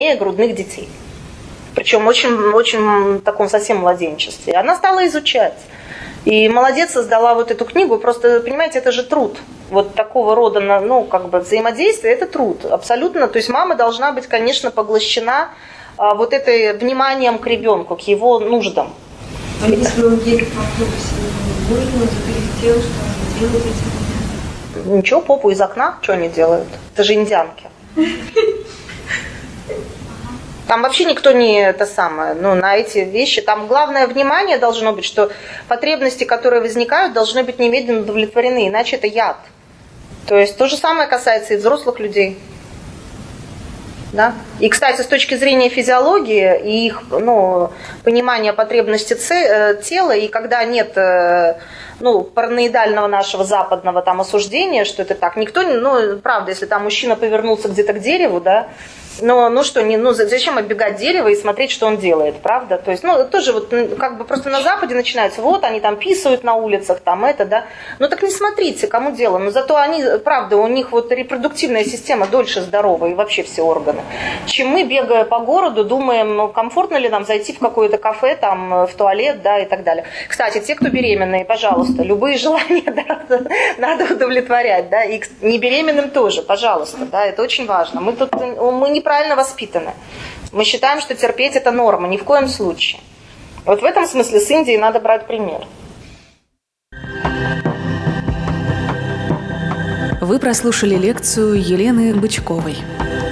грудных детей. Причем очень таком совсем младенчестве. Она стала изучать. И молодец, создала вот эту книгу. Просто, понимаете, это же труд. Вот такого рода, взаимодействие – это труд. Абсолютно. То есть мама должна быть, конечно, поглощена вот это вниманием к ребенку, к его нуждам. А если он едет в автобусе, можно закрыть тело, что они делают этим? Ничего, попу из окна, что они делают? Это же индианки. Там вообще никто не на эти вещи. Там главное внимание должно быть, что потребности, которые возникают, должны быть немедленно удовлетворены, иначе это яд. То есть то же самое касается и взрослых людей. Да? И, кстати, с точки зрения физиологии и их понимания потребностей тела, и когда нет параноидального нашего западного осуждения, что это так, никто, правда, если там мужчина повернулся где-то к дереву, да, зачем оббегать дерево и смотреть, что он делает, правда? То есть, тоже просто на Западе начинается, они там писают на улицах, да. Так не смотрите, кому дело. Но зато они, правда, у них репродуктивная система дольше здорова и вообще все органы. Чем мы, бегая по городу, думаем, комфортно ли нам зайти в какое-то кафе, в туалет, да, и так далее. Кстати, те, кто беременные, пожалуйста, любые желания надо удовлетворять, да, и не беременным тоже, пожалуйста, да, это очень важно. Мы неправильно воспитаны. Мы считаем, что терпеть это норма, ни в коем случае. Вот в этом смысле с Индией надо брать пример. Вы прослушали лекцию Елены Бычковой.